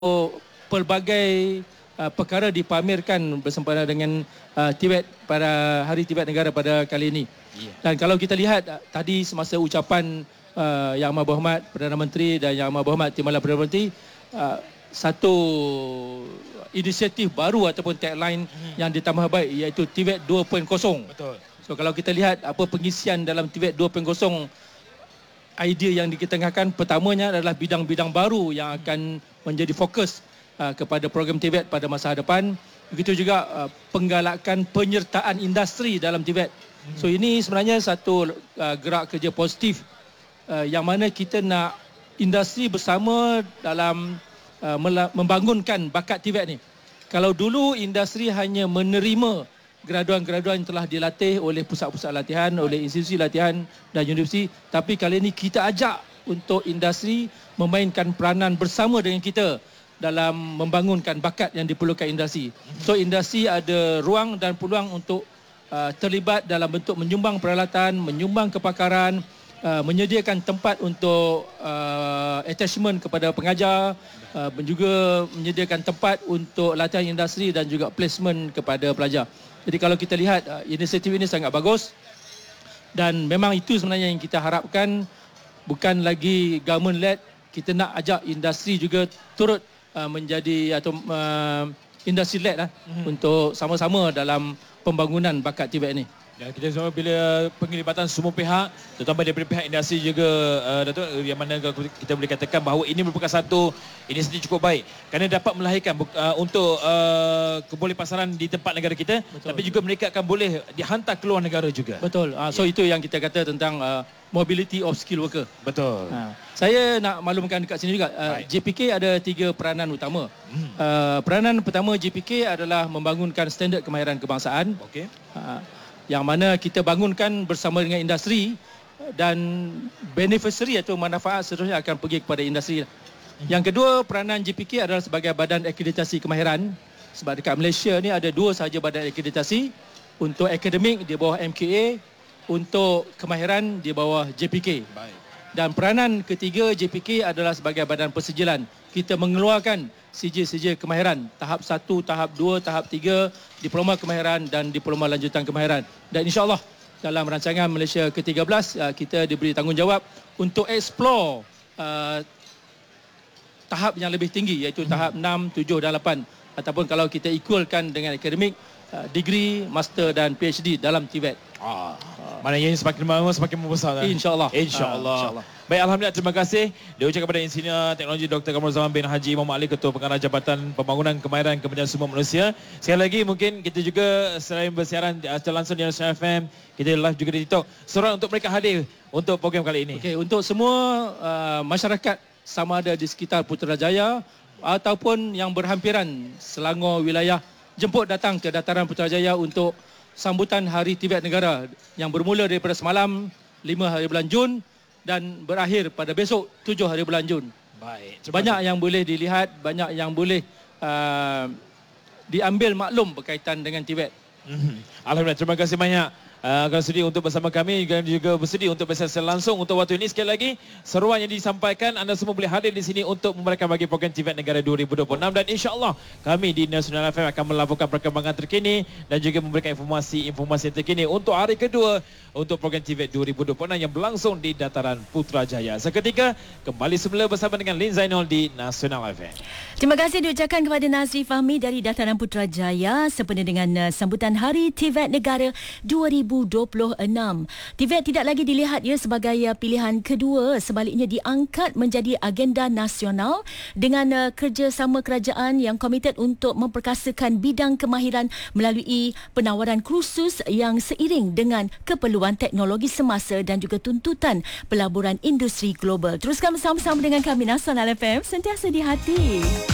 pelbagai perkara dipamerkan bersempena dengan Tibet pada Hari Tibet Negara pada kali ini. Dan kalau kita lihat tadi semasa ucapan Yang Amat Berhormat Perdana Menteri dan Yang Amat Berhormat Timbalan Perdana Menteri, satu inisiatif baru ataupun tagline yang ditambah baik iaitu Tibet 2.0. Betul. So kalau kita lihat apa pengisian dalam Tibet 2.0, idea yang diketengahkan pertamanya adalah bidang-bidang baru yang akan menjadi fokus kepada program Tibet pada masa hadapan. Begitu juga penggalakan penyertaan industri dalam Tibet. So ini sebenarnya satu gerak kerja positif yang mana kita nak industri bersama dalam membangunkan bakat Tibet ni. Kalau dulu industri hanya menerima graduan-graduan yang telah dilatih oleh pusat-pusat latihan, oleh institusi latihan dan universiti, tapi kali ini kita ajak untuk industri memainkan peranan bersama dengan kita dalam membangunkan bakat yang diperlukan industri. So industri ada ruang dan peluang untuk terlibat dalam bentuk menyumbang peralatan, menyumbang kepakaran, menyediakan tempat untuk attachment kepada pengajar, juga menyediakan tempat untuk latihan industri dan juga placement kepada pelajar. Jadi kalau kita lihat inisiatif ini sangat bagus dan memang itu sebenarnya yang kita harapkan, bukan lagi government led, kita nak ajak industri juga turut menjadi atau industri led untuk sama-sama dalam pembangunan bakat Tibet ini. Dan kita semua bila penglibatan semua pihak, terutama daripada pihak industri juga, Datuk, yang mana kita boleh katakan bahawa ini merupakan satu inisiatif cukup baik kerana dapat melahirkan untuk keboleh pasaran di tempat negara kita. Betul. Tapi juga mereka akan boleh dihantar keluar negara juga. Betul. So itu yang kita kata tentang mobility of skill worker. Betul. Saya nak maklumkan dekat sini juga, JPK ada 3 peranan utama. Peranan pertama JPK adalah membangunkan standard kemahiran kebangsaan. Okey. Yang mana kita bangunkan bersama dengan industri dan beneficiary atau manfaat seterusnya akan pergi kepada industri. Yang kedua, peranan JPK adalah sebagai badan akreditasi kemahiran. Sebab dekat Malaysia ni ada 2 sahaja badan akreditasi. Untuk akademik di bawah MKA, untuk kemahiran di bawah JPK. Baik. Dan peranan ketiga JPK adalah sebagai badan persijilan. Kita mengeluarkan sijil-sijil kemahiran tahap 1, tahap 2, tahap 3, diploma kemahiran dan diploma lanjutan kemahiran. Dan insya-Allah dalam rancangan Malaysia ke-13 kita diberi tanggungjawab untuk explore tahap yang lebih tinggi iaitu tahap 6, 7 dan 8, ataupun kalau kita equalkan dengan akademik, degree, master dan PhD dalam Tibet. Maknanya semakin lama semakin membesar kan? InsyaAllah. InsyaAllah. Baik, Alhamdulillah, terima kasih diucapkan kepada Insinyur Teknologi Dr. Kamarul Zaman bin Haji Muhammad Ali, Ketua Pengarah Jabatan Pembangunan Kemahiran Kementerian Sumber Manusia. Sekali lagi mungkin kita juga selain bersiaran secara langsung di Nasional FM, kita live juga di TikTok. Seruan untuk mereka hadir untuk program kali ini. Okey, untuk semua masyarakat sama ada di sekitar Putrajaya ataupun yang berhampiran Selangor wilayah, jemput datang ke dataran Putrajaya untuk sambutan Hari Tibet Negara yang bermula daripada semalam 5 hari bulan Jun dan berakhir pada besok 7 hari bulan Jun. Baik. Banyak yang boleh dilihat, banyak yang boleh diambil maklum berkaitan dengan Tibet. Alhamdulillah, terima kasih banyak kerana sudi untuk bersama kami dan juga bersedia untuk bersiaran langsung untuk waktu ini. Sekali lagi, seruan yang disampaikan, anda semua boleh hadir di sini untuk memberikan bagi program Tibet Negara 2026 dan insya-Allah kami di Nasional FM akan melaporkan perkembangan terkini dan juga memberikan informasi terkini untuk hari kedua untuk program Tibet 2026 yang berlangsung di dataran Putrajaya. Seketika kembali semula bersama dengan Lin Zainal di Nasional FM. Terima kasih diucapkan kepada Nazri Fahmi dari dataran Putrajaya sempena dengan sambutan Hari Tibet Negara 2026. Tibet tidak lagi dilihat sebagai pilihan kedua, sebaliknya diangkat menjadi agenda nasional dengan kerjasama kerajaan yang komited untuk memperkasakan bidang kemahiran melalui penawaran kursus yang seiring dengan keperluan teknologi semasa dan juga tuntutan pelaburan industri global. Teruskan bersama-sama dengan kami Nasional FM, sentiasa di hati.